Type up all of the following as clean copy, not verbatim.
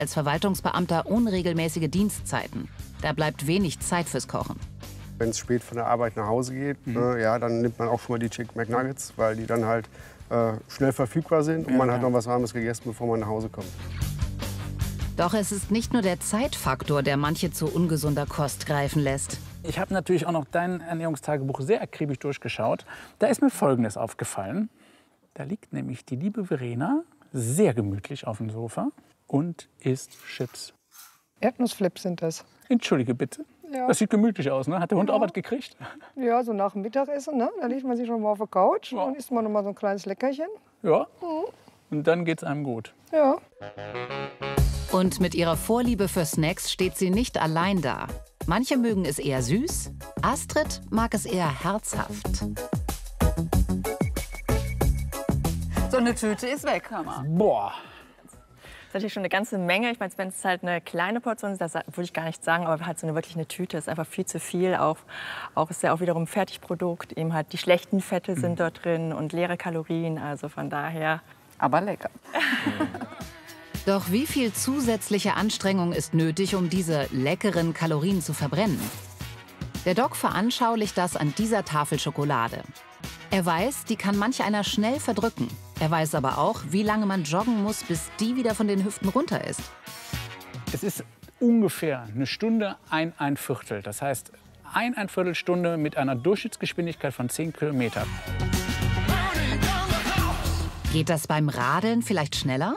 als Verwaltungsbeamter unregelmäßige Dienstzeiten. Da bleibt wenig Zeit fürs Kochen. Wenn es spät von der Arbeit nach Hause geht, ja, dann nimmt man auch schon mal die Chicken McNuggets, weil die dann halt schnell verfügbar sind und man hat noch was Warmes gegessen, bevor man nach Hause kommt. Doch es ist nicht nur der Zeitfaktor, der manche zu ungesunder Kost greifen lässt. Ich habe natürlich auch noch dein Ernährungstagebuch sehr akribisch durchgeschaut. Da ist mir Folgendes aufgefallen. Da liegt nämlich die liebe Verena sehr gemütlich auf dem Sofa und isst Chips. Erdnussflips sind das. Entschuldige bitte. Ja. Das sieht gemütlich aus, ne? Hat der Hund auch was gekriegt? Ja, so nach dem Mittagessen, ne? Da legt man sich schon mal auf der Couch und isst man noch mal so ein kleines Leckerchen. Ja. Und dann geht's einem gut. Ja. Und mit ihrer Vorliebe für Snacks steht sie nicht allein da. Manche mögen es eher süß, Astrid mag es eher herzhaft. So eine Tüte ist weg, Hammer. Boah. Das ist natürlich schon eine ganze Menge. Ich meine, wenn es halt eine kleine Portion ist, das würde ich gar nicht sagen, aber halt so wirklich eine Tüte ist einfach viel zu viel. Auch ist ja auch wiederum ein Fertigprodukt. Eben halt die schlechten Fette sind dort drin und leere Kalorien. Also von daher. Aber lecker. Doch wie viel zusätzliche Anstrengung ist nötig, um diese leckeren Kalorien zu verbrennen? Der Doc veranschaulicht das an dieser Tafel Schokolade. Er weiß, die kann manch einer schnell verdrücken. Er weiß aber auch, wie lange man joggen muss, bis die wieder von den Hüften runter ist. Es ist ungefähr eine Stunde, ein Viertel. Das heißt, ein Viertelstunde mit einer Durchschnittsgeschwindigkeit von 10 Kilometern. Geht das beim Radeln vielleicht schneller?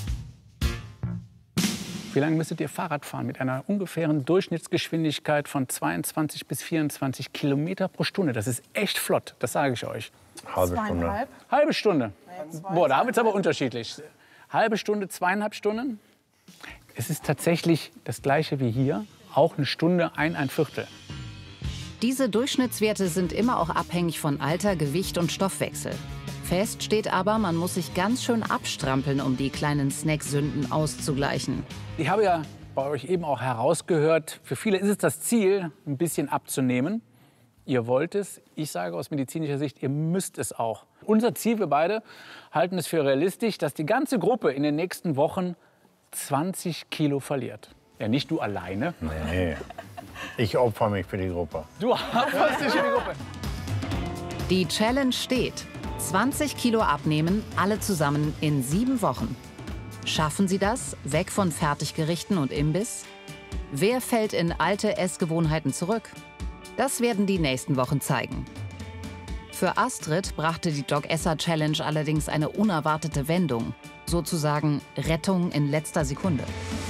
Wie lange müsstet ihr Fahrrad fahren mit einer ungefähren Durchschnittsgeschwindigkeit von 22 bis 24 Kilometer pro Stunde? Das ist echt flott, das sage ich euch. Halbe Stunde. Halbe Stunde? Boah, da wird es aber unterschiedlich. Halbe Stunde, 2,5 Stunden? Es ist tatsächlich das Gleiche wie hier, auch eine Stunde, ein Viertel. Diese Durchschnittswerte sind immer auch abhängig von Alter, Gewicht und Stoffwechsel. Fest steht aber, man muss sich ganz schön abstrampeln, um die kleinen Snacksünden auszugleichen. Ich habe ja bei euch eben auch herausgehört, für viele ist es das Ziel, ein bisschen abzunehmen. Ihr wollt es. Ich sage aus medizinischer Sicht, ihr müsst es auch. Unser Ziel, wir beide, halten es für realistisch, dass die ganze Gruppe in den nächsten Wochen 20 Kilo verliert. Ja, nicht du alleine. Nee, ich opfer mich für die Gruppe. Du opferst dich für die Gruppe. Die Challenge steht. 20 Kilo abnehmen, alle zusammen in 7 Wochen. Schaffen Sie das, weg von Fertiggerichten und Imbiss? Wer fällt in alte Essgewohnheiten zurück? Das werden die nächsten Wochen zeigen. Für Astrid brachte die Dog-Esser-Challenge allerdings eine unerwartete Wendung. Sozusagen Rettung in letzter Sekunde.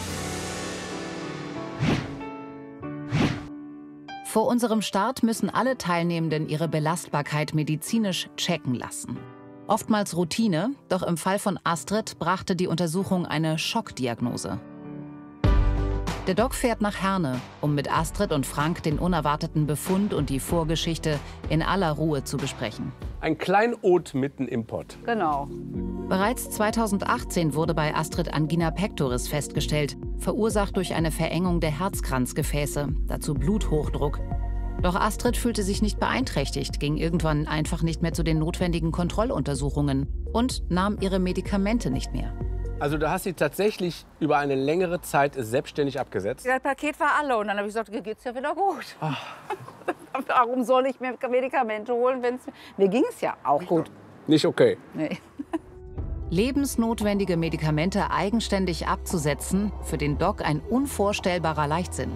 Vor unserem Start müssen alle Teilnehmenden ihre Belastbarkeit medizinisch checken lassen. Oftmals Routine, doch im Fall von Astrid brachte die Untersuchung eine Schockdiagnose. Der Doc fährt nach Herne, um mit Astrid und Frank den unerwarteten Befund und die Vorgeschichte in aller Ruhe zu besprechen. Ein Kleinod mitten im Pott. Genau. Bereits 2018 wurde bei Astrid Angina pectoris festgestellt, verursacht durch eine Verengung der Herzkranzgefäße, dazu Bluthochdruck. Doch Astrid fühlte sich nicht beeinträchtigt, ging irgendwann einfach nicht mehr zu den notwendigen Kontrolluntersuchungen und nahm ihre Medikamente nicht mehr. Also du hast sie tatsächlich über eine längere Zeit selbstständig abgesetzt? Das Paket war alle und dann habe ich gesagt, mir geht's ja wieder gut. Warum soll ich mir Medikamente holen, wenn es mir ging es ja auch gut. Nicht okay. Nee. Lebensnotwendige Medikamente eigenständig abzusetzen, für den Doc ein unvorstellbarer Leichtsinn.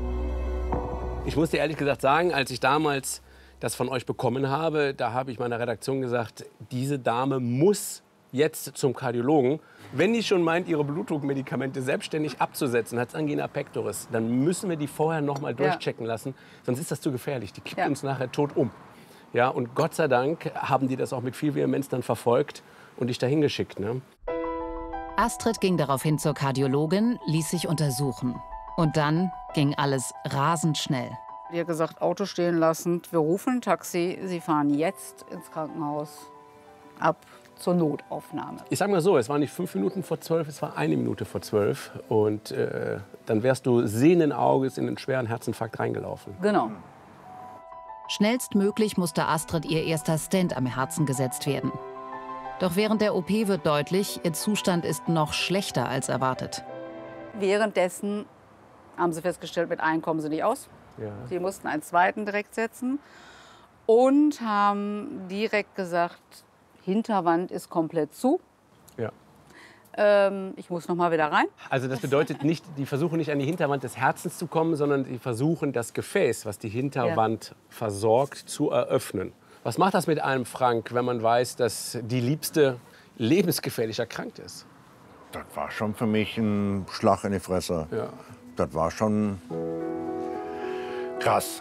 Ich muss dir ehrlich gesagt sagen, als ich damals das von euch bekommen habe, da habe ich meiner Redaktion gesagt, diese Dame muss jetzt zum Kardiologen. Wenn die schon meint, ihre Blutdruckmedikamente selbstständig abzusetzen, hat Angina pectoris, dann müssen wir die vorher noch mal durchchecken lassen, sonst ist das zu gefährlich. Die kippt uns nachher tot um. Ja, und Gott sei Dank haben die das auch mit viel Vehemenz dann verfolgt und dich dahin geschickt. Ne? Astrid ging daraufhin zur Kardiologin, ließ sich untersuchen. Und dann ging alles rasend schnell. Die hat gesagt, Auto stehen lassen, wir rufen ein Taxi, Sie fahren jetzt ins Krankenhaus ab zur Notaufnahme. Ich sag mal so, es war nicht 5 Minuten vor 12, es war 1 Minute vor 12. Und dann wärst du sehenden Auges in einen schweren Herzinfarkt reingelaufen. Genau. Schnellstmöglich musste Astrid ihr erster Stent am Herzen gesetzt werden. Doch während der OP wird deutlich, ihr Zustand ist noch schlechter als erwartet. Währenddessen haben sie festgestellt, mit einem kommen sie nicht aus. Ja. Sie mussten einen zweiten direkt setzen und haben direkt gesagt, Hinterwand ist komplett zu. Ja. Ich muss noch mal wieder rein. Also das bedeutet nicht, die versuchen nicht an die Hinterwand des Herzens zu kommen, sondern die versuchen das Gefäß, was die Hinterwand versorgt, zu eröffnen. Was macht das mit einem, Frank, wenn man weiß, dass die Liebste lebensgefährlich erkrankt ist? Das war schon für mich ein Schlag in die Fresse. Ja. Das war schon krass.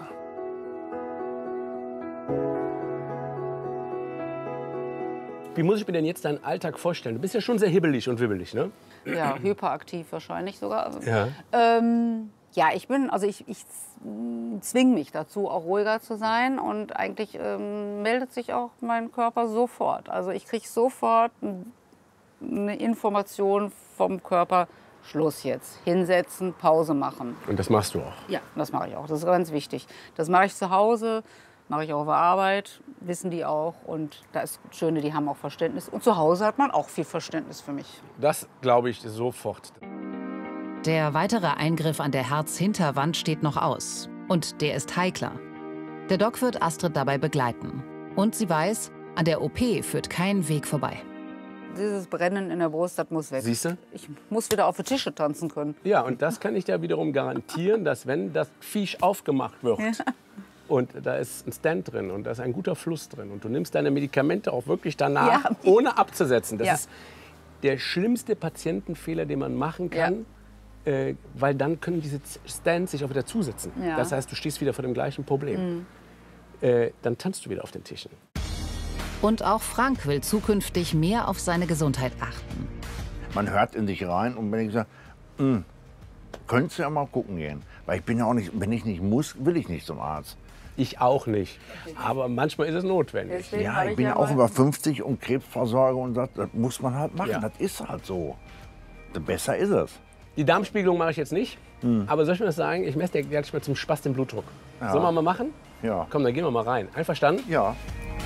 Wie muss ich mir denn jetzt deinen Alltag vorstellen? Du bist ja schon sehr hibbelig und wibbelig, ne? Ja, hyperaktiv wahrscheinlich sogar. Ja. Ja, ich zwinge mich dazu, auch ruhiger zu sein. Und eigentlich meldet sich auch mein Körper sofort. Also ich kriege sofort eine Information vom Körper, Schluss jetzt. Hinsetzen, Pause machen. Und das machst du auch? Ja, das mache ich auch. Das ist ganz wichtig. Das mache ich zu Hause, mache ich auch auf der Arbeit, wissen die auch. Und da ist das Schöne, die haben auch Verständnis. Und zu Hause hat man auch viel Verständnis für mich. Das glaube ich sofort. Der weitere Eingriff an der Herzhinterwand steht noch aus. Und der ist heikler. Der Doc wird Astrid dabei begleiten. Und sie weiß, an der OP führt kein Weg vorbei. Dieses Brennen in der Brust, das muss weg. Siehst du? Ich muss wieder auf die Tische tanzen können. Ja, und das kann ich dir wiederum garantieren, dass wenn das Viech aufgemacht wird und da ist ein Stent drin und da ist ein guter Fluss drin und du nimmst deine Medikamente auch wirklich danach, ohne abzusetzen. Das ist der schlimmste Patientenfehler, den man machen kann. Weil dann können diese Stents sich auch wieder zusetzen. Ja. Das heißt, du stehst wieder vor dem gleichen Problem. Dann tanzt du wieder auf den Tischen. Und auch Frank will zukünftig mehr auf seine Gesundheit achten. Man hört in sich rein und wenn ich sage, könntest du ja mal gucken gehen. Weil ich bin ja auch nicht, wenn ich nicht muss, will ich nicht zum Arzt. Ich auch nicht. Aber manchmal ist es notwendig. Deswegen Ja, habe ich bin ja mal- auch über 50 und Krebsvorsorge und das muss man halt machen. Ja. Das ist halt so. Besser ist es. Die Darmspiegelung mache ich jetzt nicht. Aber soll ich mir das sagen? Ich messe dir gleich mal zum Spaß den Blutdruck. Ja. Sollen wir mal machen? Ja. Komm, dann gehen wir mal rein. Einverstanden? Ja.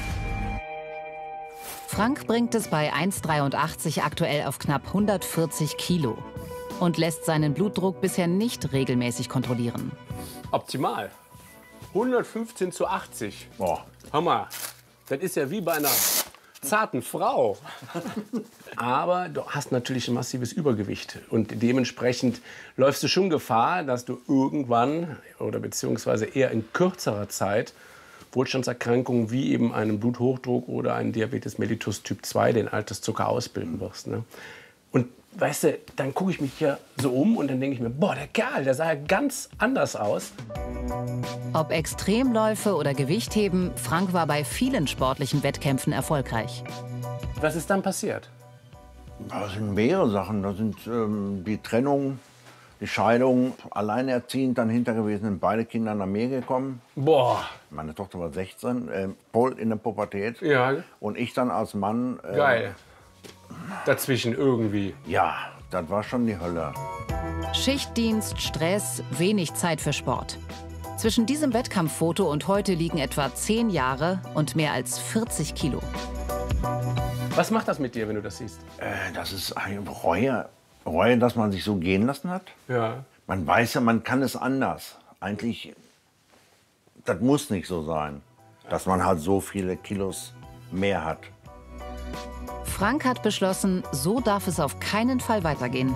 Frank bringt es bei 1,83 aktuell auf knapp 140 Kilo und lässt seinen Blutdruck bisher nicht regelmäßig kontrollieren. Optimal. 115:80. Boah. Hammer. Das ist ja wie bei einer zarten Frau. Aber du hast natürlich ein massives Übergewicht. Und dementsprechend läufst du schon Gefahr, dass du irgendwann oder beziehungsweise eher in kürzerer Zeit Wohlstandserkrankungen wie eben einen Bluthochdruck oder einen Diabetes mellitus Typ 2, den Alterszucker, ausbilden wirst. Ne? Und weißt du, dann gucke ich mich hier so um und dann denke ich mir, boah, der Kerl, der sah ja ganz anders aus. Ob Extremläufe oder Gewichtheben, Frank war bei vielen sportlichen Wettkämpfen erfolgreich. Was ist dann passiert? Das sind mehrere Sachen. Das sind die Trennung, die Scheidung, alleinerziehend dann hinter gewesen, sind beide Kinder nach mir gekommen. Boah, Meine Tochter war 16, voll in der Pubertät. ja, Und ich dann als Mann. geil. Dazwischen irgendwie. Ja, das war schon die Hölle. Schichtdienst, Stress, wenig Zeit für Sport. Zwischen diesem Wettkampffoto und heute liegen etwa 10 Jahre und mehr als 40 Kilo. Was macht das mit dir, wenn du das siehst? Das ist eine Reue. Reue, dass man sich so gehen lassen hat. Ja. Man weiß ja, man kann es anders. Eigentlich, das muss nicht so sein, dass man halt so viele Kilos mehr hat. Frank hat beschlossen, so darf es auf keinen Fall weitergehen.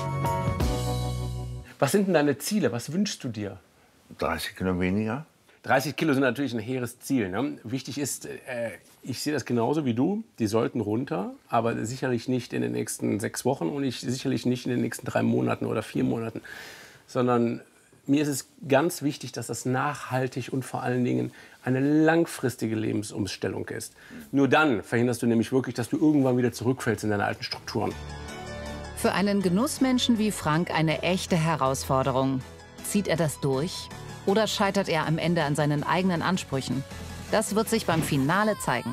Was sind denn deine Ziele? Was wünschst du dir? 30 Kilo weniger. 30 Kilo sind natürlich ein hehres Ziel. Ne? Wichtig ist, ich sehe das genauso wie du, die sollten runter, aber sicherlich nicht in den nächsten 6 Wochen und sicherlich nicht in den nächsten 3 Monaten oder 4 Monaten, sondern mir ist es ganz wichtig, dass das nachhaltig und vor allen Dingen eine langfristige Lebensumstellung ist. Nur dann verhinderst du nämlich wirklich, dass du irgendwann wieder zurückfällst in deine alten Strukturen. Für einen Genussmenschen wie Frank eine echte Herausforderung. Zieht er das durch? Oder scheitert er am Ende an seinen eigenen Ansprüchen? Das wird sich beim Finale zeigen.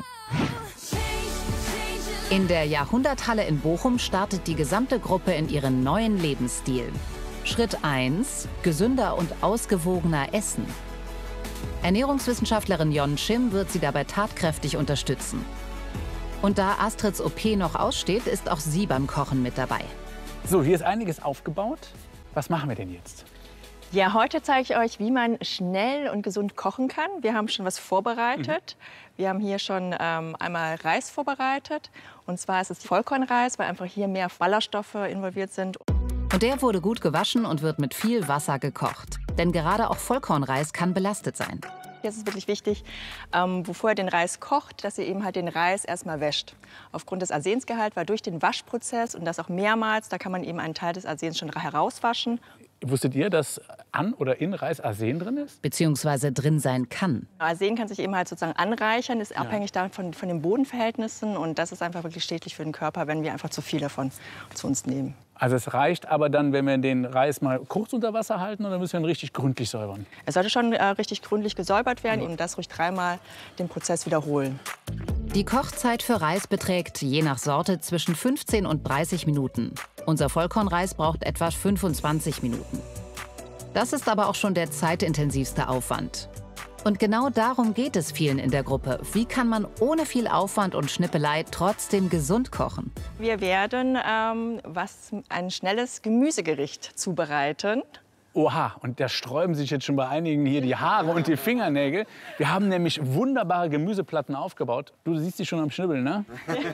In der Jahrhunderthalle in Bochum startet die gesamte Gruppe in ihren neuen Lebensstil. Schritt 1: gesünder und ausgewogener essen. Ernährungswissenschaftlerin Jon Schim wird sie dabei tatkräftig unterstützen. Und da Astrids OP noch aussteht, ist auch sie beim Kochen mit dabei. So, hier ist einiges aufgebaut. Was machen wir denn jetzt? Ja, heute zeige ich euch, wie man schnell und gesund kochen kann. Wir haben schon was vorbereitet. Wir haben hier schon einmal Reis vorbereitet. Und zwar ist es Vollkornreis, weil einfach hier mehr Ballaststoffe involviert sind. Und der wurde gut gewaschen und wird mit viel Wasser gekocht. Denn gerade auch Vollkornreis kann belastet sein. Jetzt ist wirklich wichtig, bevor ihr den Reis kocht, dass ihr eben halt den Reis erstmal wäscht. Aufgrund des Arsensgehalts, weil durch den Waschprozess und das auch mehrmals, da kann man eben einen Teil des Arsens schon herauswaschen. Wusstet ihr, dass an oder in Reis Arsen drin ist? Beziehungsweise drin sein kann. Arsen kann sich eben halt sozusagen anreichern, ist abhängig davon von den Bodenverhältnissen. Und das ist einfach wirklich schädlich für den Körper, wenn wir einfach zu viel davon zu uns nehmen. Also es reicht aber dann, wenn wir den Reis mal kurz unter Wasser halten, oder müssen wir ihn richtig gründlich säubern? Es sollte schon richtig gründlich gesäubert werden, eben das ruhig dreimal den Prozess wiederholen. Die Kochzeit für Reis beträgt je nach Sorte zwischen 15 und 30 Minuten. Unser Vollkornreis braucht etwa 25 Minuten. Das ist aber auch schon der zeitintensivste Aufwand. Und genau darum geht es vielen in der Gruppe. Wie kann man ohne viel Aufwand und Schnippelei trotzdem gesund kochen? Wir werden ein schnelles Gemüsegericht zubereiten. Oha, und da sträuben sich jetzt schon bei einigen hier die Haare und die Fingernägel. Wir haben nämlich wunderbare Gemüseplatten aufgebaut. Du siehst die schon am Schnibbeln, ne?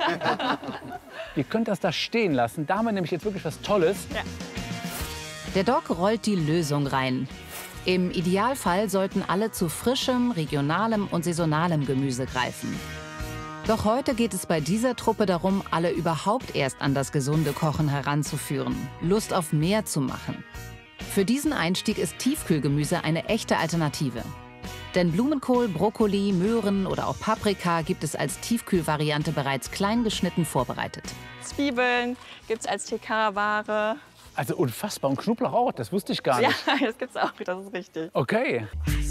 Ihr könnt das da stehen lassen. Da haben wir nämlich jetzt wirklich was Tolles. Ja. Der Doc rollt die Lösung rein. Im Idealfall sollten alle zu frischem, regionalem und saisonalem Gemüse greifen. Doch heute geht es bei dieser Truppe darum, alle überhaupt erst an das gesunde Kochen heranzuführen, Lust auf mehr zu machen. Für diesen Einstieg ist Tiefkühlgemüse eine echte Alternative. Denn Blumenkohl, Brokkoli, Möhren oder auch Paprika gibt es als Tiefkühlvariante bereits klein geschnitten vorbereitet. Zwiebeln gibt es als TK-Ware. Also unfassbar. Und Knoblauch auch, das wusste ich gar nicht. Ja, das gibt's auch, das ist richtig. Okay.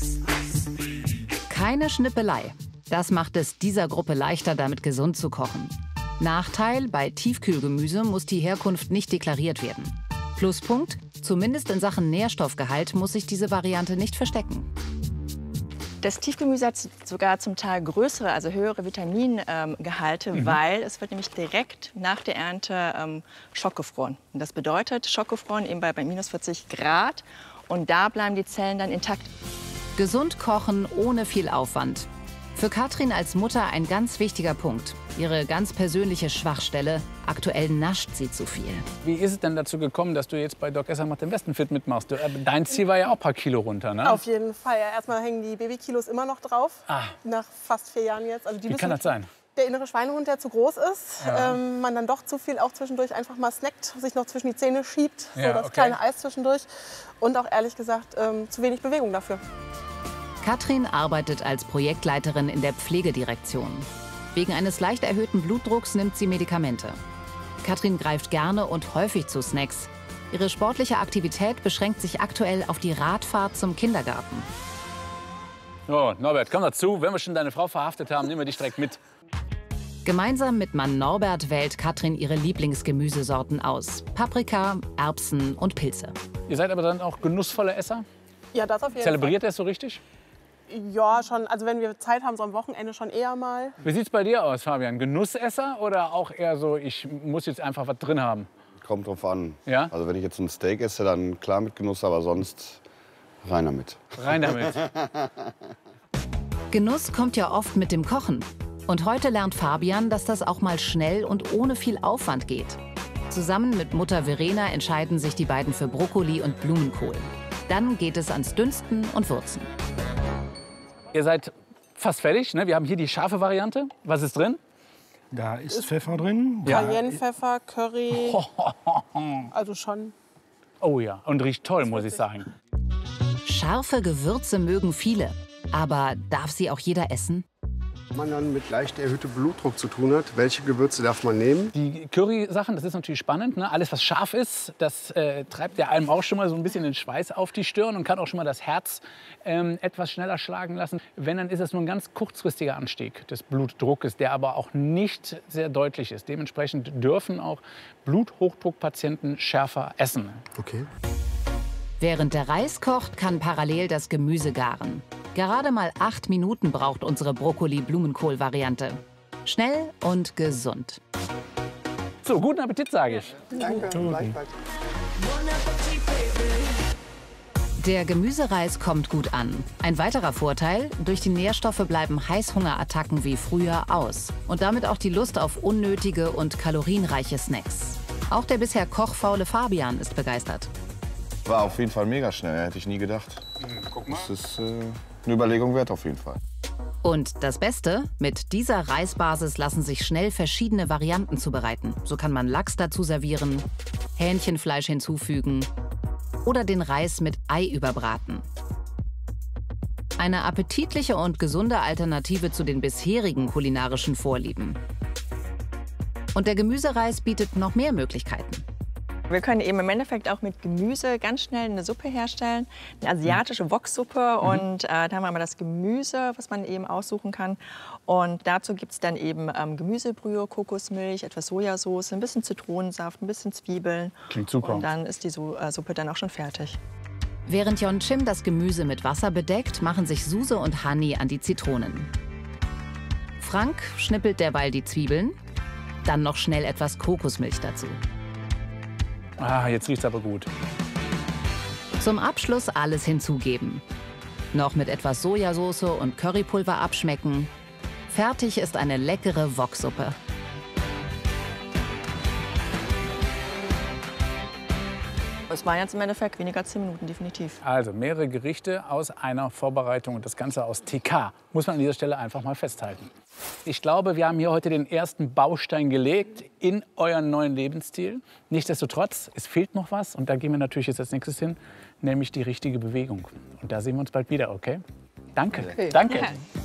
Keine Schnippelei. Das macht es dieser Gruppe leichter, damit gesund zu kochen. Nachteil: Bei Tiefkühlgemüse muss die Herkunft nicht deklariert werden. Pluspunkt: Zumindest in Sachen Nährstoffgehalt muss sich diese Variante nicht verstecken. Das Tiefgemüse hat sogar zum Teil größere, also höhere Vitamingehalte, weil es wird nämlich direkt nach der Ernte schockgefroren. Und das bedeutet, schockgefroren eben bei minus 40 Grad. Und da bleiben die Zellen dann intakt. Gesund kochen ohne viel Aufwand. Für Katrin als Mutter ein ganz wichtiger Punkt. Ihre ganz persönliche Schwachstelle: aktuell nascht sie zu viel. Wie ist es denn dazu gekommen, dass du jetzt bei Doc Esser macht den besten Fit mitmachst? Dein Ziel war ja auch ein paar Kilo runter, ne? Auf jeden Fall. Ja, erstmal hängen die Babykilos immer noch drauf. Nach fast 4 Jahren jetzt. Also Wie kann das sein? Der innere Schweinehund, der zu groß ist. Man dann doch zu viel auch zwischendurch einfach mal snackt, sich noch zwischen die Zähne schiebt. So das kleine Eis zwischendurch. Und auch ehrlich gesagt zu wenig Bewegung dafür. Katrin arbeitet als Projektleiterin in der Pflegedirektion. Wegen eines leicht erhöhten Blutdrucks nimmt sie Medikamente. Katrin greift gerne und häufig zu Snacks. Ihre sportliche Aktivität beschränkt sich aktuell auf die Radfahrt zum Kindergarten. Oh, Norbert, komm dazu. Wenn wir schon deine Frau verhaftet haben, nehmen wir dich direkt mit. Gemeinsam mit Mann Norbert wählt Katrin ihre Lieblingsgemüsesorten aus: Paprika, Erbsen und Pilze. Ihr seid aber dann auch genussvolle Esser? Ja, das auf jeden Zelebriert er es so richtig? Ja, schon. Also wenn wir Zeit haben, so am Wochenende schon eher mal. Wie sieht's bei dir aus, Fabian? Genussesser oder auch eher so, ich muss jetzt einfach was drin haben? Kommt drauf an. Ja? Also wenn ich jetzt ein Steak esse, dann klar mit Genuss, aber sonst rein damit. Rein damit. Genuss kommt ja oft mit dem Kochen. Und heute lernt Fabian, dass das auch mal schnell und ohne viel Aufwand geht. Zusammen mit Mutter Verena entscheiden sich die beiden für Brokkoli und Blumenkohl. Dann geht es ans Dünsten und Würzen. Ihr seid fast fertig, ne? Wir haben hier die scharfe Variante. Was ist drin? Da ist Pfeffer drin. Cayennepfeffer, Curry. Also schon. Oh ja, und riecht toll, muss ich sagen. Scharfe Gewürze mögen viele. Aber darf sie auch jeder essen? Wenn man dann mit leicht erhöhtem Blutdruck zu tun hat, welche Gewürze darf man nehmen? Die Curry-Sachen, das ist natürlich spannend. Ne? Alles, was scharf ist, das treibt ja einem auch schon mal so ein bisschen den Schweiß auf die Stirn und kann auch schon mal das Herz etwas schneller schlagen lassen. Wenn, dann ist es nur ein ganz kurzfristiger Anstieg des Blutdruckes, der aber auch nicht sehr deutlich ist. Dementsprechend dürfen auch Bluthochdruckpatienten schärfer essen. Okay. Während der Reis kocht, kann parallel das Gemüse garen. Gerade mal 8 Minuten braucht unsere Brokkoli-Blumenkohl-Variante. Schnell und gesund. So, guten Appetit, sage ich. Danke, gleichfalls. Der Gemüsereis kommt gut an. Ein weiterer Vorteil, durch die Nährstoffe bleiben Heißhungerattacken wie früher aus. Und damit auch die Lust auf unnötige und kalorienreiche Snacks. Auch der bisher kochfaule Fabian ist begeistert. War auf jeden Fall mega schnell, hätte ich nie gedacht. Guck mal. Das ist eine Überlegung wert auf jeden Fall. Und das Beste, mit dieser Reisbasis lassen sich schnell verschiedene Varianten zubereiten. So kann man Lachs dazu servieren, Hähnchenfleisch hinzufügen oder den Reis mit Ei überbraten. Eine appetitliche und gesunde Alternative zu den bisherigen kulinarischen Vorlieben. Und der Gemüsereis bietet noch mehr Möglichkeiten. Wir können eben im Endeffekt auch mit Gemüse ganz schnell eine Suppe herstellen, eine asiatische Woksuppe. Und da haben wir einmal das Gemüse, was man eben aussuchen kann. Und dazu gibt es dann eben Gemüsebrühe, Kokosmilch, etwas Sojasauce, ein bisschen Zitronensaft, ein bisschen Zwiebeln. Klingt super. Und dann ist die Suppe dann auch schon fertig. Während Yeonchim das Gemüse mit Wasser bedeckt, machen sich Suse und Hanni an die Zitronen. Frank schnippelt derweil die Zwiebeln, dann noch schnell etwas Kokosmilch dazu. Ah, jetzt riecht's aber gut. Zum Abschluss alles hinzugeben. Noch mit etwas Sojasauce und Currypulver abschmecken. Fertig ist eine leckere Woksuppe. Es waren jetzt im Endeffekt weniger als 10 Minuten, definitiv. Also mehrere Gerichte aus einer Vorbereitung und das Ganze aus TK. Muss man an dieser Stelle einfach mal festhalten. Ich glaube, wir haben hier heute den ersten Baustein gelegt in euren neuen Lebensstil. Nichtsdestotrotz, es fehlt noch was und da gehen wir natürlich jetzt als nächstes hin, nämlich die richtige Bewegung. Und da sehen wir uns bald wieder, okay? Danke. Okay. Danke. Ja.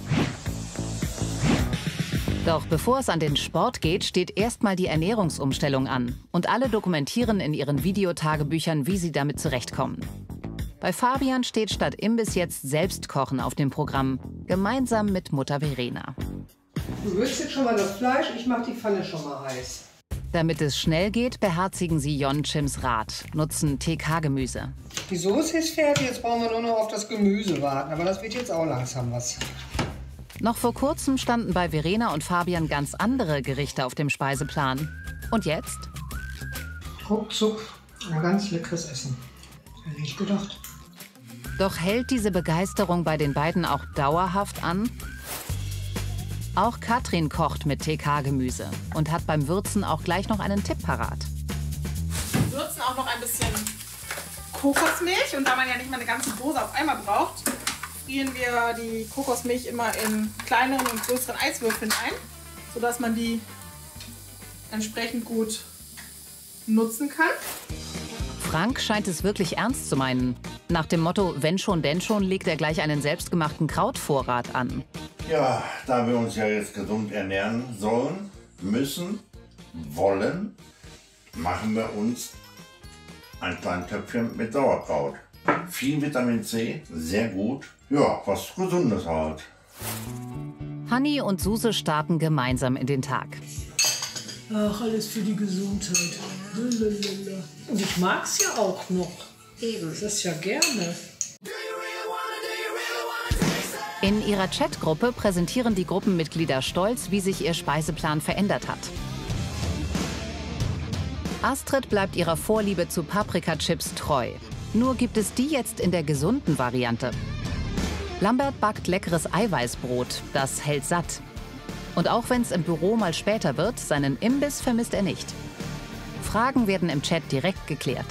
Doch bevor es an den Sport geht, steht erstmal die Ernährungsumstellung an. Und alle dokumentieren in ihren Videotagebüchern, wie sie damit zurechtkommen. Bei Fabian steht statt Imbiss jetzt Selbstkochen auf dem Programm, gemeinsam mit Mutter Verena. Du würzt jetzt schon mal das Fleisch, ich mache die Pfanne schon mal heiß. Damit es schnell geht, beherzigen sie Yeonchims Rat, nutzen TK-Gemüse. Die Soße ist fertig, jetzt brauchen wir nur noch auf das Gemüse warten. Aber das wird jetzt auch langsam was. Noch vor kurzem standen bei Verena und Fabian ganz andere Gerichte auf dem Speiseplan. Und jetzt? Ruckzuck, ein ganz leckeres Essen. Hätte ich nicht gedacht. Doch hält diese Begeisterung bei den beiden auch dauerhaft an? Auch Katrin kocht mit TK-Gemüse und hat beim Würzen auch gleich noch einen Tipp parat. Wir würzen auch noch ein bisschen Kokosmilch. Und da man ja nicht mal eine ganze Dose auf einmal braucht, frieren wir die Kokosmilch immer in kleineren und größeren Eiswürfeln ein, sodass man die entsprechend gut nutzen kann. Frank scheint es wirklich ernst zu meinen. Nach dem Motto, wenn schon, denn schon, legt er gleich einen selbstgemachten Krautvorrat an. Ja, da wir uns ja jetzt gesund ernähren sollen, müssen, wollen, machen wir uns ein kleines Töpfchen mit Sauerkraut. Viel Vitamin C, sehr gut. Ja, was Gesundes halt. Hanni und Suse starten gemeinsam in den Tag. Ach, alles für die Gesundheit. Und ich mag's ja auch noch. Eben. Das ist ja gerne. In ihrer Chatgruppe präsentieren die Gruppenmitglieder stolz, wie sich ihr Speiseplan verändert hat. Astrid bleibt ihrer Vorliebe zu Paprikachips treu. Nur gibt es die jetzt in der gesunden Variante. Lambert backt leckeres Eiweißbrot, das hält satt. Und auch wenn es im Büro mal später wird, seinen Imbiss vermisst er nicht. Fragen werden im Chat direkt geklärt.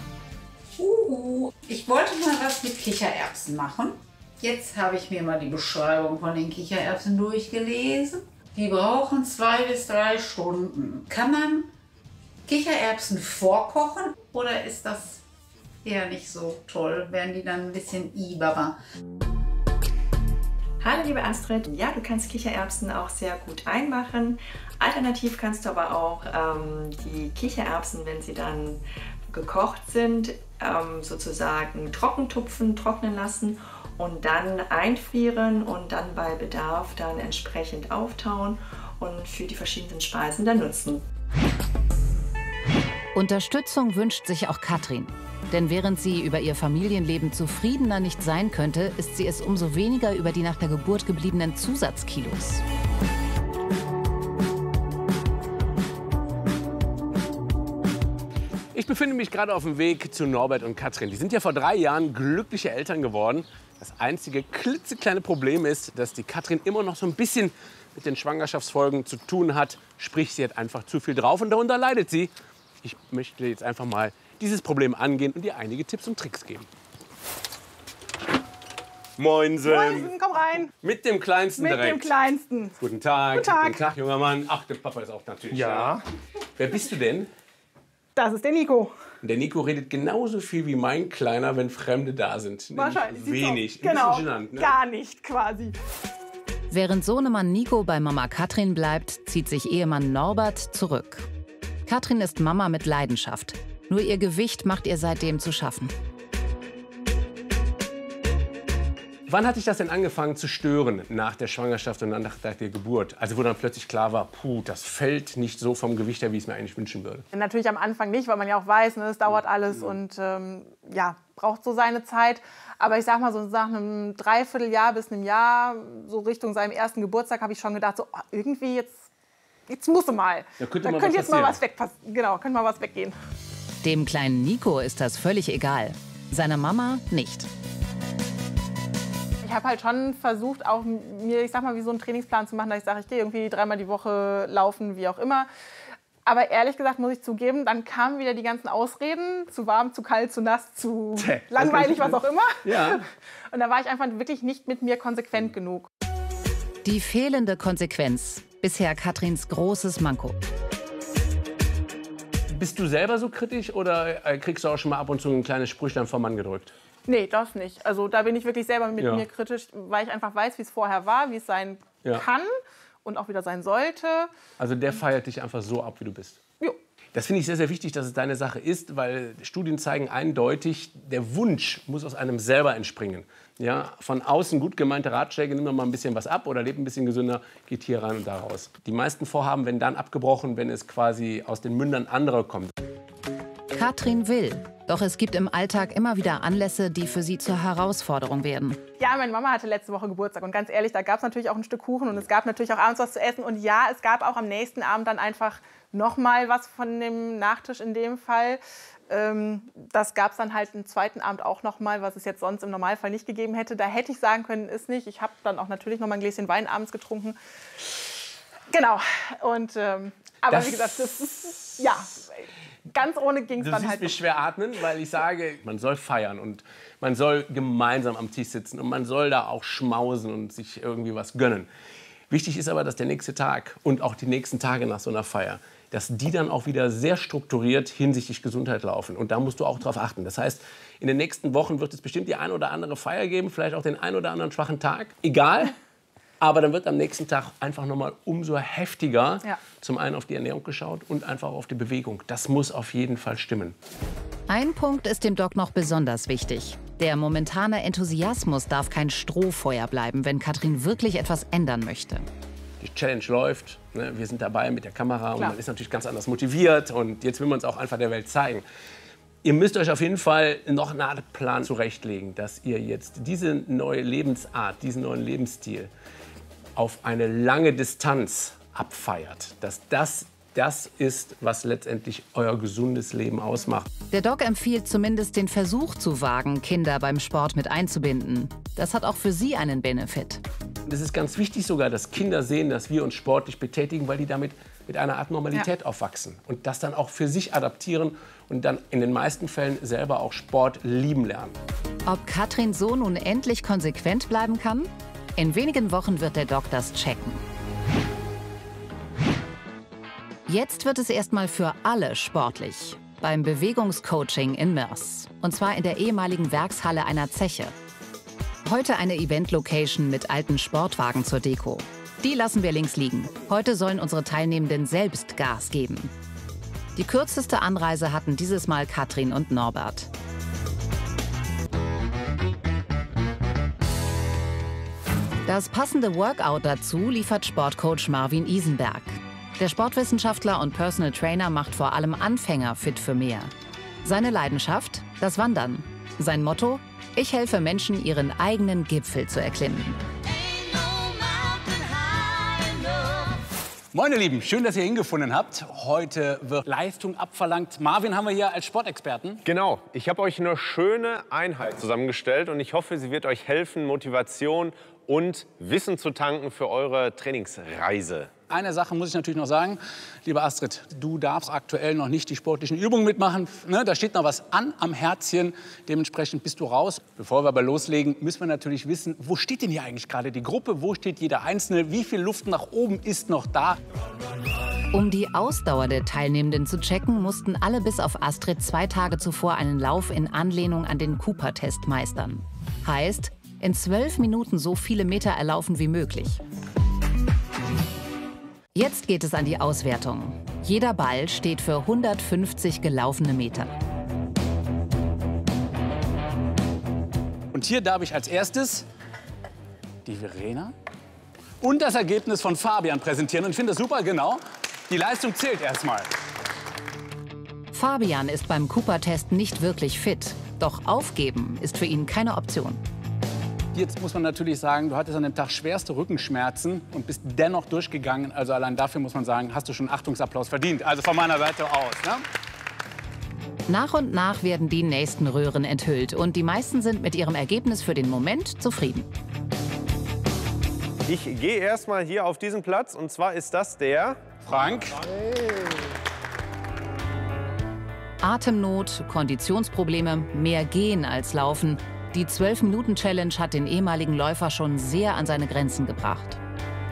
Ich wollte mal was mit Kichererbsen machen. Jetzt habe ich mir mal die Beschreibung von den Kichererbsen durchgelesen. Die brauchen 2 bis 3 Stunden. Kann man Kichererbsen vorkochen oder ist das eher nicht so toll? Werden die dann ein bisschen iberer? Hallo liebe Astrid, ja, du kannst Kichererbsen auch sehr gut einmachen. Alternativ kannst du aber auch die Kichererbsen, wenn sie dann gekocht sind, sozusagen trockentupfen, trocknen lassen und dann einfrieren und dann bei Bedarf dann entsprechend auftauen und für die verschiedenen Speisen dann nutzen. Unterstützung wünscht sich auch Katrin. Denn während sie über ihr Familienleben zufriedener nicht sein könnte, ist sie es umso weniger über die nach der Geburt gebliebenen Zusatzkilos. Ich befinde mich gerade auf dem Weg zu Norbert und Katrin. Die sind ja vor 3 Jahren glückliche Eltern geworden. Das einzige klitzekleine Problem ist, dass die Katrin immer noch so ein bisschen mit den Schwangerschaftsfolgen zu tun hat. Sprich, sie hat einfach zu viel drauf und darunter leidet sie. Ich möchte jetzt einfach mal dieses Problem angehen und ihr einige Tipps und Tricks geben. Moinsen. Moinsen, komm rein. Mit dem Kleinsten Mit direkt. dem Kleinsten. Guten Tag. Guten Tag. Guten Tag, junger Mann. Ach, der Papa ist auch natürlich Ja. da. Wer bist du denn? Das ist der Nico. Der Nico redet genauso viel wie mein Kleiner, wenn Fremde da sind. Wahrscheinlich. Nämlich wenig. Genau. Ein bisschen genannt, ne? Gar nicht quasi. Während Sohnemann Nico bei Mama Katrin bleibt, zieht sich Ehemann Norbert zurück. Katrin ist Mama mit Leidenschaft. Nur ihr Gewicht macht ihr seitdem zu schaffen. Wann hat dich das denn angefangen zu stören nach der Schwangerschaft und nach der Geburt? Also wo dann plötzlich klar war, puh, das fällt nicht so vom Gewicht her, wie ich es mir eigentlich wünschen würde. Natürlich am Anfang nicht, weil man ja auch weiß, ne, es dauert alles und ja, braucht so seine Zeit. Aber ich sag mal, so nach einem Dreivierteljahr bis einem Jahr, so Richtung seinem ersten Geburtstag, habe ich schon gedacht, so oh, irgendwie jetzt muss mal. Da könnte da mal könnte was jetzt mal passieren. was genau, könnte mal was weggehen. Dem kleinen Nico ist das völlig egal. Seiner Mama nicht. Ich habe halt schon versucht, auch mir, ich sag mal, wie so einen Trainingsplan zu machen, dass ich sage, ich gehe irgendwie 3-mal die Woche laufen, wie auch immer. Aber ehrlich gesagt muss ich zugeben, dann kamen wieder die ganzen Ausreden, zu warm, zu kalt, zu nass, zu langweilig, was auch immer. Ja. Und da war ich einfach wirklich nicht mit mir konsequent genug. Die fehlende Konsequenz. Bisher Katrins großes Manko. Bist du selber so kritisch oder kriegst du auch schon mal ab und zu ein kleines Sprüchlein vom Mann gedrückt? Nee, das nicht. Also da bin ich wirklich selber mit Ja. mir kritisch, weil ich einfach weiß, wie es vorher war, wie es sein Ja. kann und auch wieder sein sollte. Also der feiert dich einfach so ab, wie du bist? Jo. Das finde ich sehr, sehr wichtig, dass es deine Sache ist, weil Studien zeigen eindeutig, der Wunsch muss aus einem selber entspringen. Ja, von außen gut gemeinte Ratschläge, nimm doch mal ein bisschen was ab oder leb ein bisschen gesünder, geht hier rein und da raus. Die meisten Vorhaben werden dann abgebrochen, wenn es quasi aus den Mündern anderer kommt. Katrin will. Doch es gibt im Alltag immer wieder Anlässe, die für sie zur Herausforderung werden. Ja, meine Mama hatte letzte Woche Geburtstag und ganz ehrlich, da gab es natürlich auch ein Stück Kuchen und es gab natürlich auch abends was zu essen. Und ja, es gab auch am nächsten Abend dann einfach noch mal was von dem Nachtisch in dem Fall. Das gab es dann halt am zweiten Abend auch noch mal, was es jetzt sonst im Normalfall nicht gegeben hätte. Da hätte ich sagen können, ist nicht. Ich habe dann auch natürlich noch mal ein Gläschen Wein abends getrunken. Genau. Und, aber wie gesagt, das ist, ja, ganz ohne ging es Du dann siehst halt. mich schwer atmen, weil ich sage, man soll feiern und man soll gemeinsam am Tisch sitzen und man soll da auch schmausen und sich irgendwie was gönnen. Wichtig ist aber, dass der nächste Tag und auch die nächsten Tage nach so einer Feier, dass die dann auch wieder sehr strukturiert hinsichtlich Gesundheit laufen. Und da musst du auch drauf achten. Das heißt, in den nächsten Wochen wird es bestimmt die ein oder andere Feier geben, vielleicht auch den ein oder anderen schwachen Tag. Egal. Aber dann wird am nächsten Tag einfach noch mal umso heftiger zum einen auf die Ernährung geschaut und einfach auf die Bewegung. Das muss auf jeden Fall stimmen. Ein Punkt ist dem Doc noch besonders wichtig. Der momentane Enthusiasmus darf kein Strohfeuer bleiben, wenn Katrin wirklich etwas ändern möchte. Die Challenge läuft, ne? Wir sind dabei mit der Kamera und Klar. man ist natürlich ganz anders motiviert und jetzt will man es auch einfach der Welt zeigen. Ihr müsst euch auf jeden Fall noch einen Plan zurechtlegen, dass ihr jetzt diese neue Lebensart, diesen neuen Lebensstil auf eine lange Distanz abfeiert. Dass das ist, was letztendlich euer gesundes Leben ausmacht. Der Doc empfiehlt zumindest den Versuch zu wagen, Kinder beim Sport mit einzubinden. Das hat auch für sie einen Benefit. Es ist ganz wichtig sogar, dass Kinder sehen, dass wir uns sportlich betätigen, weil die damit mit einer Art Normalität aufwachsen und das dann auch für sich adaptieren und dann in den meisten Fällen selber auch Sport lieben lernen. Ob Katrins Sohn nun endlich konsequent bleiben kann? In wenigen Wochen wird der Doc das checken. Jetzt wird es erstmal für alle sportlich. Beim Bewegungscoaching in Mörs. Und zwar in der ehemaligen Werkshalle einer Zeche. Heute eine Event-Location mit alten Sportwagen zur Deko. Die lassen wir links liegen. Heute sollen unsere Teilnehmenden selbst Gas geben. Die kürzeste Anreise hatten dieses Mal Katrin und Norbert. Das passende Workout dazu liefert Sportcoach Marvin Isenberg. Der Sportwissenschaftler und Personal Trainer macht vor allem Anfänger fit für mehr. Seine Leidenschaft? Das Wandern. Sein Motto? Ich helfe Menschen, ihren eigenen Gipfel zu erklimmen. Moin, ihr Lieben, schön, dass ihr hingefunden habt. Heute wird Leistung abverlangt. Marvin haben wir hier als Sportexperten. Genau, ich habe euch eine schöne Einheit zusammengestellt und ich hoffe, sie wird euch helfen, Motivation und Wissen zu tanken für eure Trainingsreise. Eine Sache muss ich natürlich noch sagen, liebe Astrid, du darfst aktuell noch nicht die sportlichen Übungen mitmachen. Ne, da steht noch was an am Herzchen, dementsprechend bist du raus. Bevor wir aber loslegen, müssen wir natürlich wissen, wo steht denn hier eigentlich gerade die Gruppe, wo steht jeder Einzelne, wie viel Luft nach oben ist noch da? Um die Ausdauer der Teilnehmenden zu checken, mussten alle bis auf Astrid 2 Tage zuvor einen Lauf in Anlehnung an den Cooper-Test meistern. Heißt, in 12 Minuten so viele Meter erlaufen wie möglich. Jetzt geht es an die Auswertung. Jeder Ball steht für 150 gelaufene Meter. Und hier darf ich als erstes die Verena und das Ergebnis von Fabian präsentieren. Und ich finde das super, genau. Die Leistung zählt erstmal. Fabian ist beim Cooper-Test nicht wirklich fit. Doch aufgeben ist für ihn keine Option. Jetzt muss man natürlich sagen, du hattest an dem Tag schwerste Rückenschmerzen und bist dennoch durchgegangen. Also allein dafür muss man sagen, hast du schon Achtungsapplaus verdient. Also von meiner Seite aus. Ne? Nach und nach werden die nächsten Röhren enthüllt und die meisten sind mit ihrem Ergebnis für den Moment zufrieden. Ich gehe erstmal hier auf diesen Platz und zwar ist das der Frank. Atemnot, Konditionsprobleme, mehr Gehen als Laufen. Die 12-Minuten-Challenge hat den ehemaligen Läufer schon sehr an seine Grenzen gebracht.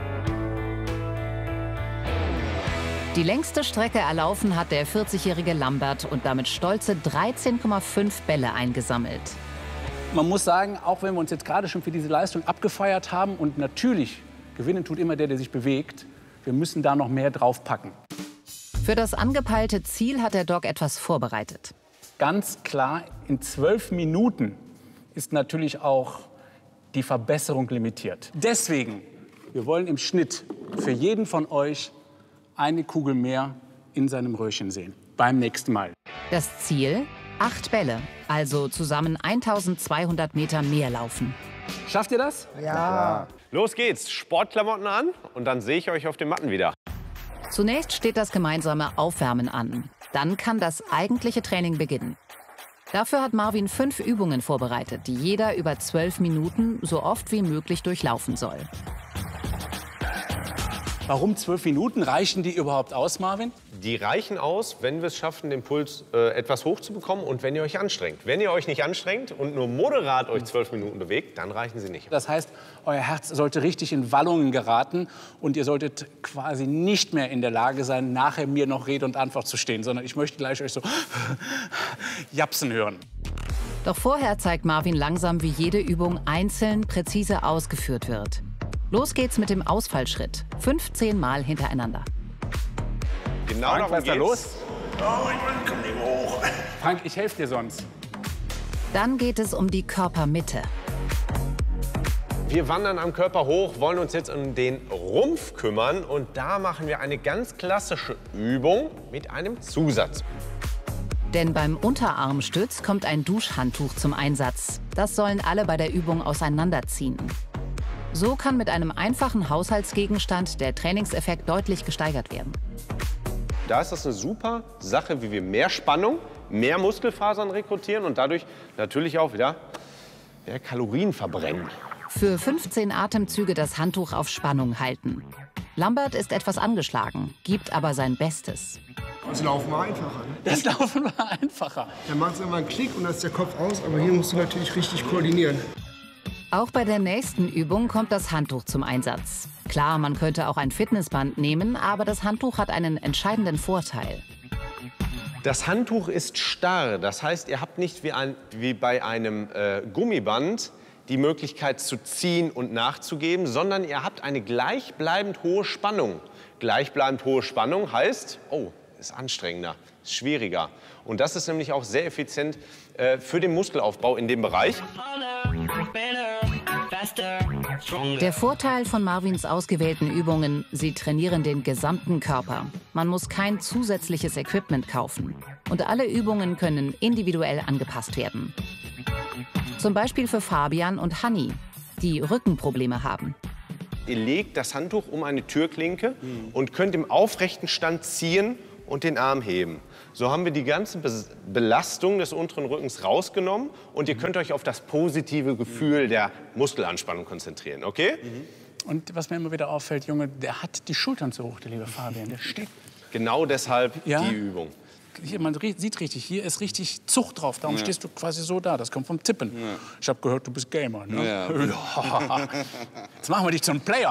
Die längste Strecke erlaufen hat der 40-jährige Lambert und damit stolze 13,5 Bälle eingesammelt. Man muss sagen, auch wenn wir uns jetzt gerade schon für diese Leistung abgefeiert haben und natürlich gewinnen tut immer der sich bewegt, wir müssen da noch mehr draufpacken. Für das angepeilte Ziel hat der Doc etwas vorbereitet. Ganz klar, in 12 Minuten ist natürlich auch die Verbesserung limitiert. Deswegen, wir wollen im Schnitt für jeden von euch eine Kugel mehr in seinem Röhrchen sehen. Beim nächsten Mal. Das Ziel? 8 Bälle, also zusammen 1200 Meter mehr laufen. Schafft ihr das? Ja. Los geht's, Sportklamotten an und dann sehe ich euch auf den Matten wieder. Zunächst steht das gemeinsame Aufwärmen an. Dann kann das eigentliche Training beginnen. Dafür hat Marvin 5 Übungen vorbereitet, die jeder über 12 Minuten so oft wie möglich durchlaufen soll. Warum 12 Minuten? Reichen die überhaupt aus, Marvin? Die reichen aus, wenn wir es schaffen, den Puls etwas hoch zu bekommen und wenn ihr euch anstrengt. Wenn ihr euch nicht anstrengt und nur moderat euch 12 Minuten bewegt, dann reichen sie nicht. Das heißt, euer Herz sollte richtig in Wallungen geraten und ihr solltet quasi nicht mehr in der Lage sein, nachher mir noch Rede und Antwort zu stehen, sondern ich möchte gleich euch so japsen hören. Doch vorher zeigt Marvin langsam, wie jede Übung einzeln präzise ausgeführt wird. Los geht's mit dem Ausfallschritt. 15 Mal hintereinander. Genau, Frank, was ist da los? Oh, ich komm nicht hoch. Frank, ich helfe dir sonst. Dann geht es um die Körpermitte. Wir wandern am Körper hoch, wollen uns jetzt um den Rumpf kümmern und da machen wir eine ganz klassische Übung mit einem Zusatz. Denn beim Unterarmstütz kommt ein Duschhandtuch zum Einsatz. Das sollen alle bei der Übung auseinanderziehen. So kann mit einem einfachen Haushaltsgegenstand der Trainingseffekt deutlich gesteigert werden. Da ist das eine super Sache, wie wir mehr Spannung, mehr Muskelfasern rekrutieren und dadurch natürlich auch wieder mehr Kalorien verbrennen. Für 15 Atemzüge das Handtuch auf Spannung halten. Lambert ist etwas angeschlagen, gibt aber sein Bestes. Das Laufen war einfacher. Ne? Das Laufen war einfacher. Da macht es immer einen Klick und dann ist der Kopf aus, aber hier musst du natürlich richtig koordinieren. Auch bei der nächsten Übung kommt das Handtuch zum Einsatz. Klar, man könnte auch ein Fitnessband nehmen, aber das Handtuch hat einen entscheidenden Vorteil. Das Handtuch ist starr, das heißt, ihr habt nicht wie bei einem Gummiband die Möglichkeit zu ziehen und nachzugeben, sondern ihr habt eine gleichbleibend hohe Spannung. Gleichbleibend hohe Spannung heißt, oh, ist anstrengender, ist schwieriger. Und das ist nämlich auch sehr effizient für den Muskelaufbau in dem Bereich. Der Vorteil von Marvins ausgewählten Übungen, sie trainieren den gesamten Körper. Man muss kein zusätzliches Equipment kaufen. Und alle Übungen können individuell angepasst werden. Zum Beispiel für Fabian und Hanni, die Rückenprobleme haben. Ihr legt das Handtuch um eine Türklinke und könnt im aufrechten Stand ziehen und den Arm heben. So haben wir die ganze Belastung des unteren Rückens rausgenommen und ihr könnt euch auf das positive Gefühl der Muskelanspannung konzentrieren, okay? Und was mir immer wieder auffällt, Junge, der hat die Schultern zu hoch, der liebe Fabian. Der steht. Genau deshalb die Übung. Hier, man sieht richtig, hier ist richtig Zucht drauf. Darum stehst du quasi so da. Das kommt vom Tippen. Ja. Ich habe gehört, du bist Gamer. Ne? Ja. Jetzt machen wir dich zum Player.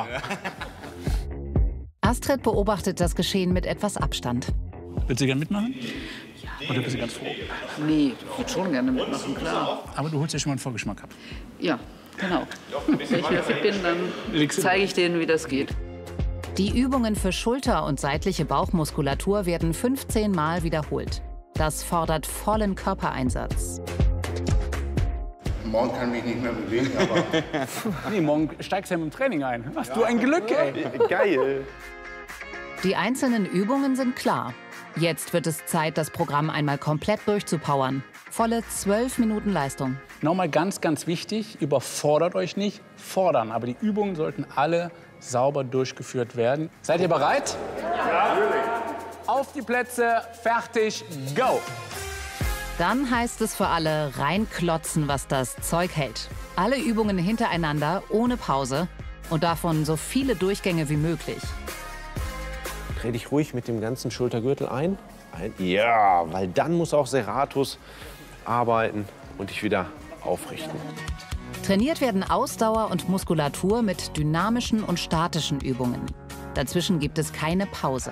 Astrid beobachtet das Geschehen mit etwas Abstand. Willst du gerne mitmachen? Ja. Oder bist du ganz froh? Nee, ich würde schon gerne mitmachen, klar. Aber du holst dir schon mal einen Vorgeschmack ab. Ja, genau. Wenn ich wieder fit bin, dann zeige ich denen, wie das geht. Die Übungen für Schulter- und seitliche Bauchmuskulatur werden 15 Mal wiederholt. Das fordert vollen Körpereinsatz. Morgen kann ich mich nicht mehr bewegen, aber... Nee, morgen steigst du ja mit dem Training ein. Hast du ein Glück, ey. Geil. Die einzelnen Übungen sind klar. Jetzt wird es Zeit, das Programm einmal komplett durchzupowern. Volle 12 Minuten Leistung. Nochmal ganz, ganz wichtig, überfordert euch nicht, fordern. Aber die Übungen sollten alle sauber durchgeführt werden. Seid ihr bereit? Ja, natürlich. Auf die Plätze, fertig, go! Dann heißt es für alle reinklotzen, was das Zeug hält. Alle Übungen hintereinander, ohne Pause und davon so viele Durchgänge wie möglich. Dreh dich ruhig mit dem ganzen Schultergürtel ein. Ja, weil dann muss auch Serratus arbeiten und dich wieder aufrichten. Trainiert werden Ausdauer und Muskulatur mit dynamischen und statischen Übungen. Dazwischen gibt es keine Pause.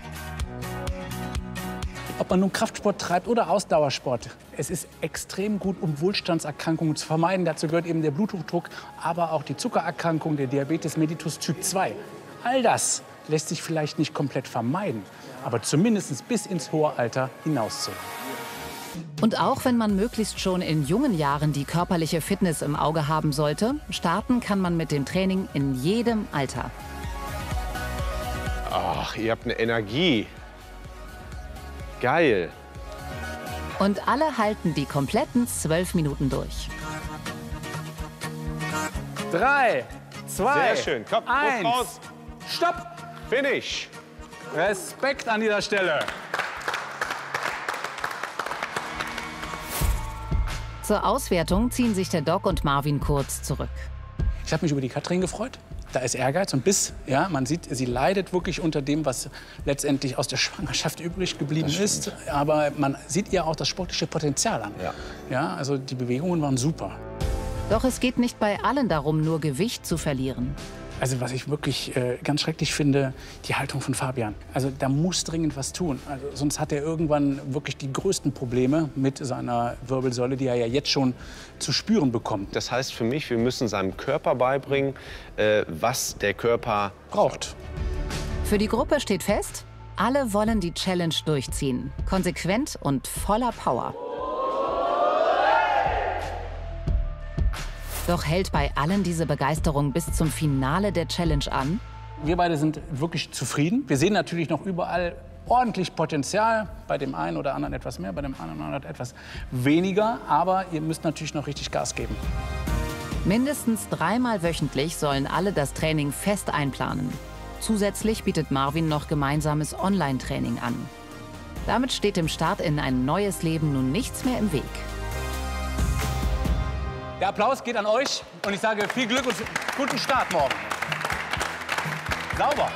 Ob man nun Kraftsport treibt oder Ausdauersport, es ist extrem gut, um Wohlstandserkrankungen zu vermeiden. Dazu gehört eben der Bluthochdruck, aber auch die Zuckererkrankung, der Diabetes mellitus Typ 2. All das lässt sich vielleicht nicht komplett vermeiden, aber zumindest bis ins hohe Alter hinausziehen. Und auch wenn man möglichst schon in jungen Jahren die körperliche Fitness im Auge haben sollte, starten kann man mit dem Training in jedem Alter. Ach, ihr habt eine Energie. Geil. Und alle halten die kompletten 12 Minuten durch. 3, 2, Sehr schön. Komm, 1, raus. Stopp! Finish. Respekt an dieser Stelle. Zur Auswertung ziehen sich der Doc und Marvin kurz zurück. Ich habe mich über die Katrin gefreut. Da ist Ehrgeiz und Biss. Ja, man sieht, sie leidet wirklich unter dem, was letztendlich aus der Schwangerschaft übrig geblieben ist. Aber man sieht ihr auch das sportliche Potenzial an. Ja, also die Bewegungen waren super. Doch es geht nicht bei allen darum, nur Gewicht zu verlieren. Also was ich wirklich ganz schrecklich finde, die Haltung von Fabian. Also da muss dringend was tun. Also, sonst hat er irgendwann wirklich die größten Probleme mit seiner Wirbelsäule, die er ja jetzt schon zu spüren bekommt. Das heißt für mich, wir müssen seinem Körper beibringen, was der Körper braucht. Für die Gruppe steht fest, alle wollen die Challenge durchziehen. Konsequent und voller Power. Doch hält bei allen diese Begeisterung bis zum Finale der Challenge an? Wir beide sind wirklich zufrieden. Wir sehen natürlich noch überall ordentlich Potenzial. Bei dem einen oder anderen etwas mehr, bei dem anderen etwas weniger. Aber ihr müsst natürlich noch richtig Gas geben. Mindestens 3-mal wöchentlich sollen alle das Training fest einplanen. Zusätzlich bietet Marvin noch gemeinsames Online-Training an. Damit steht dem Start in ein neues Leben nun nichts mehr im Weg. Der Applaus geht an euch und ich sage viel Glück und guten Start morgen. Sauber.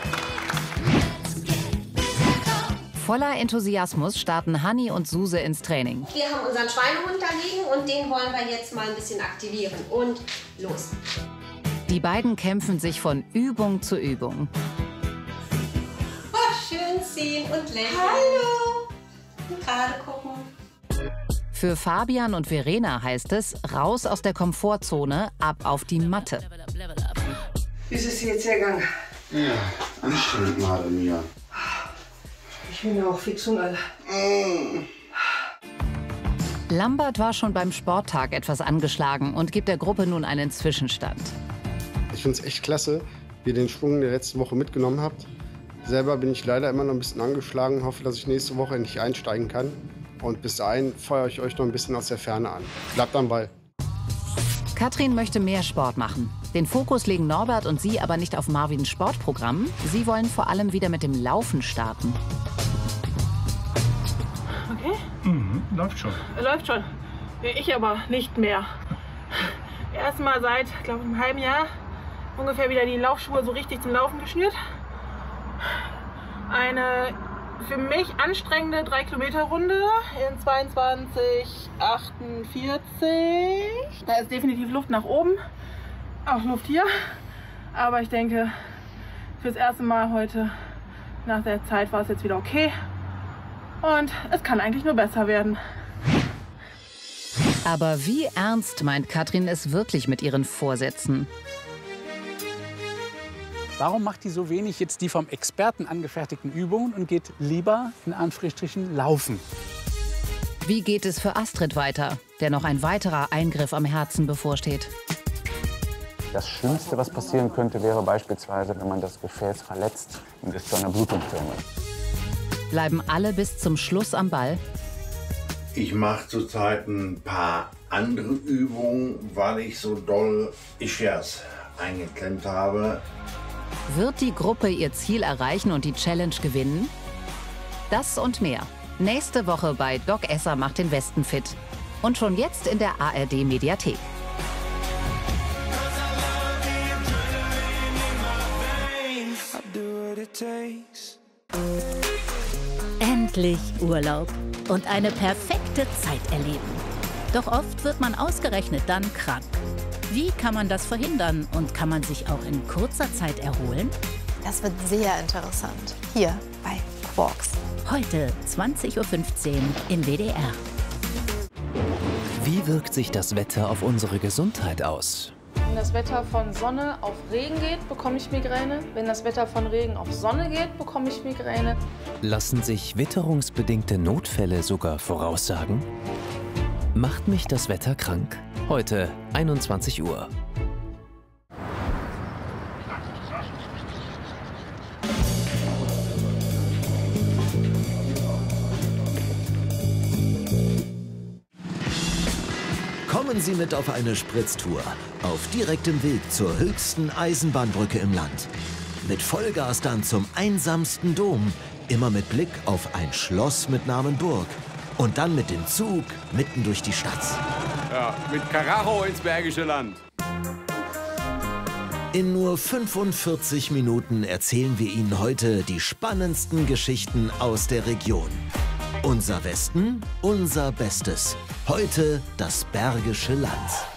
Voller Enthusiasmus starten Hanni und Suse ins Training. Wir haben unseren Schweinehund da liegen und den wollen wir jetzt mal ein bisschen aktivieren. Und los. Die beiden kämpfen sich von Übung zu Übung. Oh, schön ziehen und lächeln. Hallo. Und gerade gucken. Für Fabian und Verena heißt es, raus aus der Komfortzone, ab auf die Matte. Wie ist es jetzt gegangen? Ja, anstrengend, Madre Mia. Ich bin ja auch fix und alle. Lambert war schon beim Sporttag etwas angeschlagen und gibt der Gruppe nun einen Zwischenstand. Ich finde es echt klasse, wie ihr den Schwung der letzten Woche mitgenommen habt. Selber bin ich leider immer noch ein bisschen angeschlagen, hoffe, dass ich nächste Woche endlich einsteigen kann. Und bis dahin feuere ich euch noch ein bisschen aus der Ferne an. Bleibt am Ball. Katrin möchte mehr Sport machen. Den Fokus legen Norbert und sie aber nicht auf Marvins Sportprogramm. Sie wollen vor allem wieder mit dem Laufen starten. Okay? Läuft schon. Läuft schon. Ich aber nicht mehr. Erstmal seit, glaube ich, einem halben Jahr ungefähr wieder die Laufschuhe so richtig zum Laufen geschnürt. Eine für mich anstrengende 3-Kilometer-Runde in 22,48. Da ist definitiv Luft nach oben, auch Luft hier. Aber ich denke, fürs erste Mal heute nach der Zeit war es jetzt wieder okay. Und es kann eigentlich nur besser werden. Aber wie ernst meint Katrin es wirklich mit ihren Vorsätzen? Warum macht die so wenig jetzt die vom Experten angefertigten Übungen und geht lieber in Anführungsstrichen laufen? Wie geht es für Astrid weiter, der noch ein weiterer Eingriff am Herzen bevorsteht? Das Schlimmste, was passieren könnte, wäre beispielsweise, wenn man das Gefäß verletzt und es zu einer Blutung käme. Bleiben alle bis zum Schluss am Ball? Ich mache zurzeit ein paar andere Übungen, weil ich so doll Ischias eingeklemmt habe. Wird die Gruppe ihr Ziel erreichen und die Challenge gewinnen? Das und mehr. Nächste Woche bei Doc Esser macht den Westen fit. Und schon jetzt in der ARD-Mediathek. Endlich Urlaub und eine perfekte Zeit erleben. Doch oft wird man ausgerechnet dann krank. Wie kann man das verhindern und kann man sich auch in kurzer Zeit erholen? Das wird sehr interessant. Hier bei Quarks. Heute 20:15 Uhr im WDR. Wie wirkt sich das Wetter auf unsere Gesundheit aus? Wenn das Wetter von Sonne auf Regen geht, bekomme ich Migräne. Wenn das Wetter von Regen auf Sonne geht, bekomme ich Migräne. Lassen sich witterungsbedingte Notfälle sogar voraussagen? Macht mich das Wetter krank? Heute 21 Uhr. Kommen Sie mit auf eine Spritztour. Auf direktem Weg zur höchsten Eisenbahnbrücke im Land. Mit Vollgas dann zum einsamsten Dom. Immer mit Blick auf ein Schloss mit Namen Burg. Und dann mit dem Zug mitten durch die Stadt. Ja, mit Karacho ins Bergische Land. In nur 45 Minuten erzählen wir Ihnen heute die spannendsten Geschichten aus der Region. Unser Westen, unser Bestes. Heute das Bergische Land.